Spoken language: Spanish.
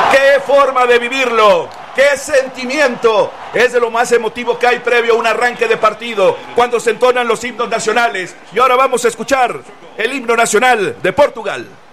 ¡Qué forma de vivirlo! ¡Qué sentimiento! Es de lo más emotivo que hay previo a un arranque de partido, cuando se entonan los himnos nacionales. Y ahora vamos a escuchar el himno nacional de Portugal.